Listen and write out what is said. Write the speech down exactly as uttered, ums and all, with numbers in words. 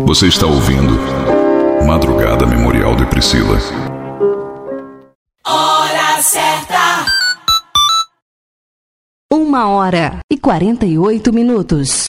Você está ouvindo Madrugada Memorial de Priscila. Hora certa. Uma hora e quarenta e oito minutos.